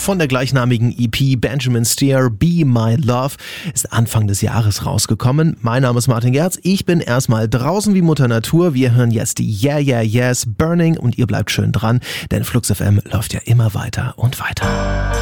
von der gleichnamigen EP Benjamin Steer, Be My Love, ist Anfang des Jahres rausgekommen. Mein Name ist Martin Gerz, ich bin erstmal draußen wie Mutter Natur. Wir hören jetzt die Yeah Yeah Yes Burning und ihr bleibt schön dran, denn Flux FM läuft ja immer weiter und weiter.